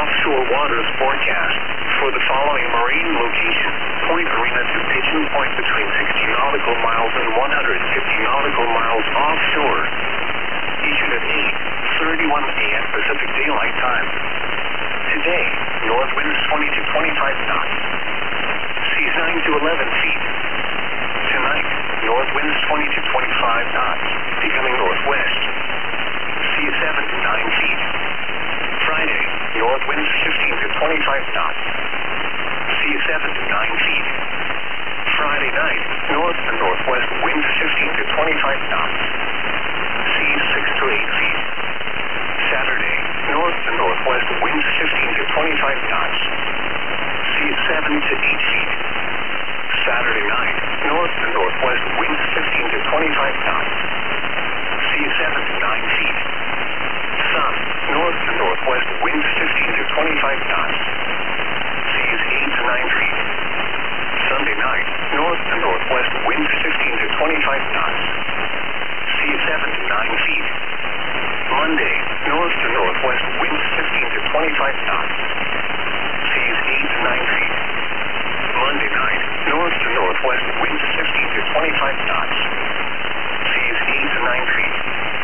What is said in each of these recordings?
offshore waters forecast for the following marine location. Point Arena to Pigeon Point between 60 nautical miles and 150 nautical miles offshore. Issued at 8:31 a.m. Pacific Daylight Time. Today, north winds 20 to 25 knots. Seas 9 to 11 feet. Tonight, north winds 20 to 25 knots, becoming northwest. Seas 7 to 9 feet. Friday, north winds 15 to 25 knots. Seas 7 to 9 feet. Friday night, north and northwest winds 15 to 25 knots. Seas 6 to 8 feet. Saturday, north and northwest winds 15 to 25 knots. Seas 7 to 8 feet. Saturday night, north and northwest winds 15 to 25 knots. Seas 7 to 9 feet. Sun, north and northwest winds 15 to 25 knots. Seas 8 to 9 feet. Sunday night, north and northwest winds 15 to 25 knots. Seas 7 to 9 feet. Monday, north to northwest winds 15 to 25 knots. Seas 8 to 9 feet. Monday night, north to northwest winds 15 to 25 knots. Seas 8 to 9 feet.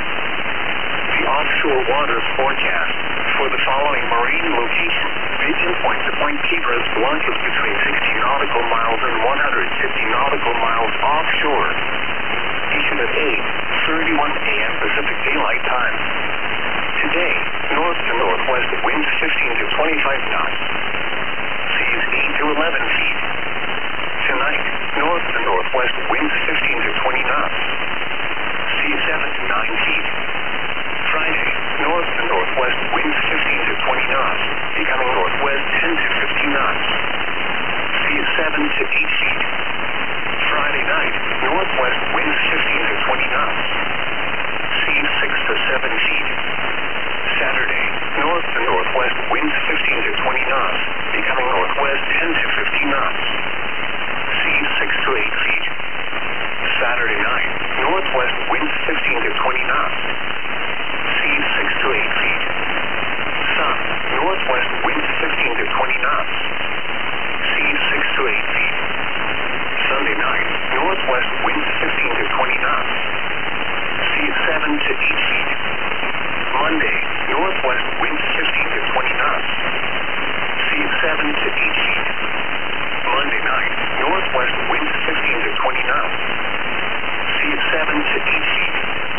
The offshore waters forecast for the following marine location. Pigeon Point to Point Pedras Blanc is between 60 nautical miles and 150 nautical miles offshore. Issued at 8:31 a.m. Pacific Daylight Time. Today, north to northwest winds 15 to 25 knots. Seas 8 to 11 feet. Tonight, north to northwest winds 15 to 20 knots. Seas 7 to 9 feet. Friday, north to northwest winds 15 to 20 knots, becoming northwest 10 to 15 knots. Seas 7 to 8 feet. Friday night, northwest winds 15 to 20 knots. Seas 6 to 7 feet. Saturday, north to northwest winds 15 to 20 knots, becoming northwest 10 to 15 knots. Seas 6 to 8 feet. Saturday night, northwest winds 15 to 20 knots. Seas 6 to 8 feet. Sun, northwest winds 15 to 20 knots. Seas 6 to 8 feet. Sunday night, northwest winds 15 to 20 knots. Seas 7 to 8 feet. Monday, northwest winds 15 to 20 knots. Seas 7 to 8 feet. Monday night, northwest winds 15 to 20 knots. Seas 7 to 8 feet.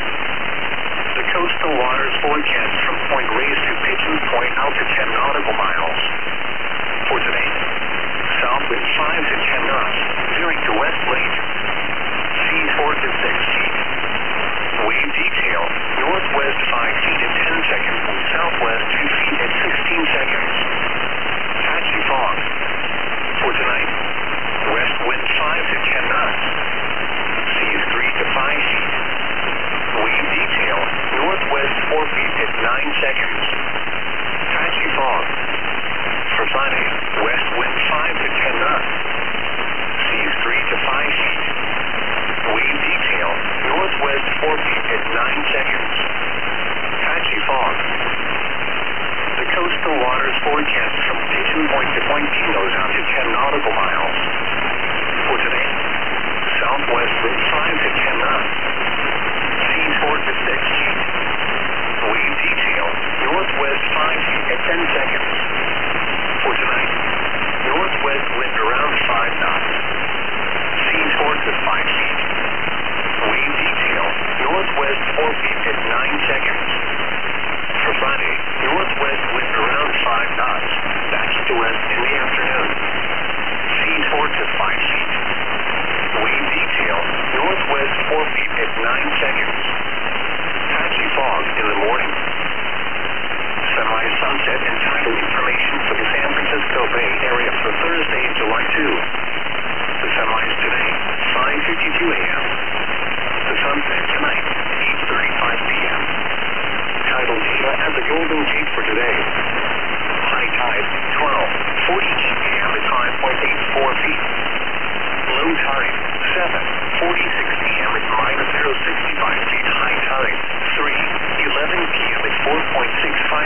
The coastal waters forecast from Point Reyes to Pigeon Point out to 10 nautical miles. For today, south wind 5 to 10 knots, veering to west late. Seas 4 to 6 feet. Wave detail, northwest 5 feet at 10 seconds and southwest 2 feet at 16 seconds. Patchy fog. For tonight, west wind 5 to 10 knots. Seas 3 to 5 feet. Wave detail, northwest 4 feet at 9 seconds. Patchy fog. For Friday, west wind 5 to 10 knots. Seas 3 to 5 feet. Wave detail, northwest 4 feet at 9 seconds. Patchy fog. The coastal waters forecast from Pigeon Point to Point Pinos out to 10 nautical miles. For today, southwest wind 5 to 10 knots. Seas 4 to 6 feet. Wave detail, northwest 5 feet at 10 seconds. For tonight, northwest wind around 5 knots. Seas 4 to 5 feet. Wave detail, northwest 4 feet at 9 seconds. For Friday, northwest wind around 5 knots, back to west in the afternoon. Seas 4 to 5 feet. Wave detail, northwest 4 feet at 9 seconds. Patchy fog in the morning. Sunrise, sunset, and tidal information for the San Francisco Bay Area for Thursday, July 2. The sunrise today, 5:52 a.m. The sunset tonight, 8:35 p.m. Tidal data at the Golden Gate for today. High tide, 12:48 p.m. at 5.84 feet. Low tide, 7:46 p.m. at -0.65 feet. High tide, 3:11 p.m. at 4.65